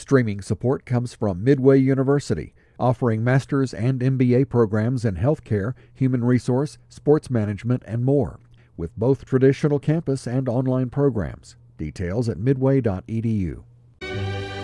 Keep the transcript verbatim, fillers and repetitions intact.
Streaming support comes from Midway University, offering master's and M B A programs in healthcare, human resource, sports management, and more, with both traditional campus and online programs. Details at midway dot e d u.